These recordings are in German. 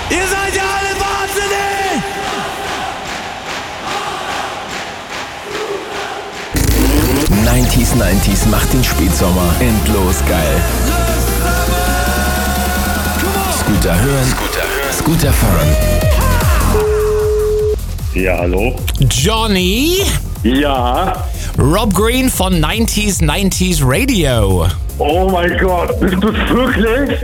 Ihr seid ja alle wahnsinnig! 90s macht den Spätsommer endlos geil. Scooter hören, Scooter fahren. Ja, hallo? Johnny? Ja. Rob Green von 90s Radio. Oh mein Gott, bist du wirklich?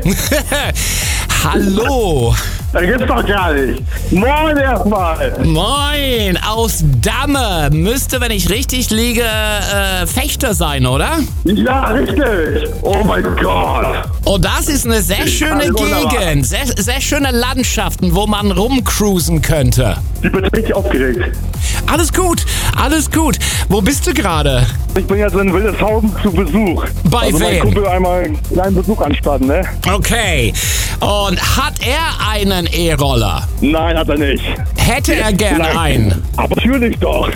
Hallo. Das gibt's doch gar nicht. Moin erstmal. Moin, aus Damme. Müsste, wenn ich richtig liege, Fechter sein, oder? Ja, richtig. Oh mein Gott. Oh, das ist eine sehr schöne Gegend. Sehr schöne Landschaften, wo man rumcruisen könnte. Ich bin richtig aufgeregt. Alles gut, alles gut. Wo bist du gerade? Ich bin jetzt in Wildeshausen zu Besuch. Bei also wem? mein Kumpel einmal einen kleinen Besuch anstatten, ne? Okay. Und hat er einen E-Roller? Nein, hat er nicht. Hätte er gerne einen? Aber natürlich doch.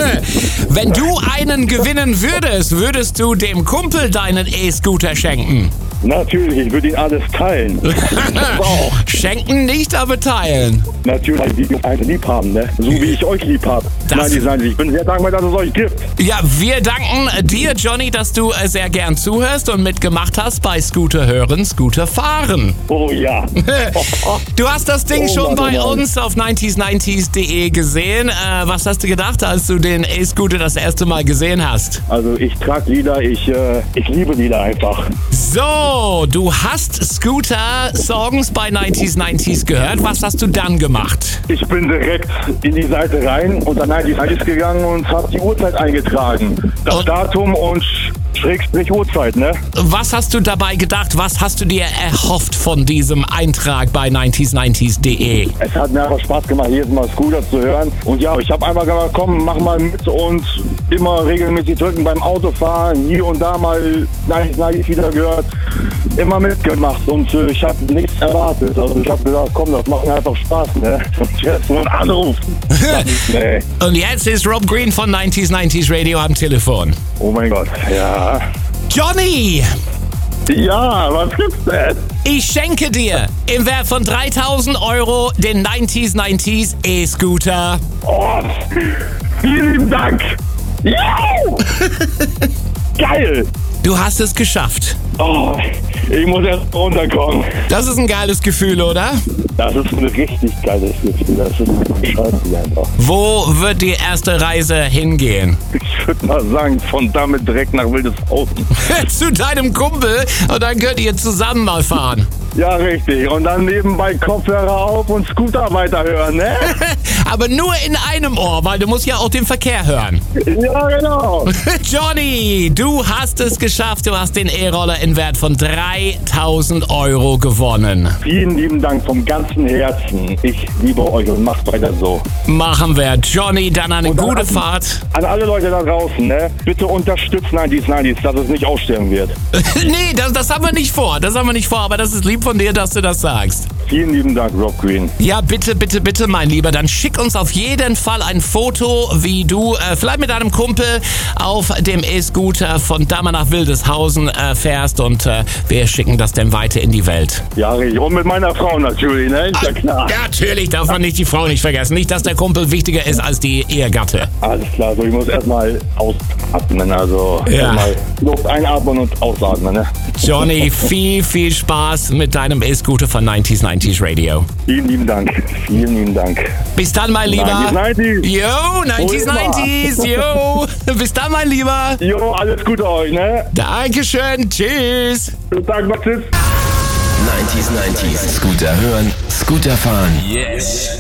Wenn du einen gewinnen würdest, würdest du dem Kumpel deinen E-Scooter schenken? Natürlich, ich würde ihn alles teilen. Wow. Schenken nicht, aber teilen. Natürlich, die uns einfach lieb haben, ne? So wie ich euch lieb habe. Nein, ich bin sehr dankbar, dass es euch gibt. Ja, wir danken dir, Johnny, dass du sehr gern zuhörst und mitgemacht hast bei Scooter hören, Scooter fahren. Oh ja. Du hast das Ding schon Mann, bei oh Mann. uns auf 90s90s.de gesehen. Was hast du gedacht, als du den E-Scooter das erste Mal gesehen hast? Also ich trage Lieder, ich liebe Lieder einfach. So, du hast Scooter-Songs bei 90s90s gehört. Was hast du dann gemacht? Ich bin direkt in die Seite rein und dann ist gegangen und habe die Uhrzeit eingetragen. Das Und? Datum und Schrägstrich Uhrzeit, ne? Was hast du dabei gedacht? Was hast du dir erhofft von diesem Eintrag bei 90s90s.de? Es hat mir einfach Spaß gemacht, jedes Mal Scooter zu hören. Und ja, ich habe einfach gesagt, komm, mach mal mit und immer regelmäßig drücken beim Autofahren. Hier und da mal 90s wieder gehört. Immer mitgemacht und ich habe nichts erwartet. Also ich habe gesagt, komm, das macht mir einfach Spaß, ne? Und jetzt nur ein Anruf. Nee. Und jetzt ist Rob Green von 90s90s Radio am Telefon. Oh mein Gott, ja. Johnny! Ja, was gibt's denn? Ich schenke dir im Wert von 3.000 € den 90s90s E-Scooter. Oh, vielen lieben Dank. Yo! Geil. Du hast es geschafft. Oh, ich muss erst runterkommen. Das ist ein geiles Gefühl, oder? Das ist ein richtig geiles Gefühl. Das ist bescheuert einfach. Wo wird die erste Reise hingehen? Ich würde mal sagen, von damit direkt nach Wildeshausen. Zu deinem Kumpel und dann könnt ihr zusammen mal fahren. Ja, richtig. Und dann nebenbei Kopfhörer auf und Scooter weiterhören, ne? Aber nur in einem Ohr, weil du musst ja auch den Verkehr hören. Ja, genau. Johnny, du hast es geschafft. Du hast den E-Roller in Wert von 3.000 € gewonnen. Vielen lieben Dank vom ganzen Herzen. Ich liebe euch und macht weiter so. Machen wir. Johnny, dann eine Und dann gute Fahrt. An alle Leute da draußen, ne? Bitte unterstützen 90s, dass es nicht aussterben wird. Nee, das haben wir nicht vor. Das haben wir nicht vor, aber das ist lieb von dir, dass du das sagst. Vielen lieben Dank, Rob Green. Ja, bitte, bitte, bitte, mein Lieber. Dann schick uns auf jeden Fall ein Foto, wie du vielleicht mit deinem Kumpel auf dem E-Scooter von Damme nach Wildeshausen fährst und wir schicken das dann weiter in die Welt. Ja, richtig. Und mit meiner Frau natürlich, ne? Ist ja klar. Natürlich darf man nicht die Frau nicht vergessen. Nicht, dass der Kumpel wichtiger ist als die Ehegatte. Alles klar, so ich muss erstmal ausatmen, also Ja. erstmal Luft einatmen und ausatmen, ne? Johnny, viel Spaß mit deinem E-Scooter von 90s90s Radio. Vielen lieben Dank. Vielen lieben Dank. Bis dann, mein Lieber. 90s. Yo, 90s90s, yo. Bis dann, mein Lieber. Jo, alles Gute euch, ne? Dankeschön, tschüss. Guten Tag, noch, tschüss. 90s Scooter hören, Scooter fahren. Yes.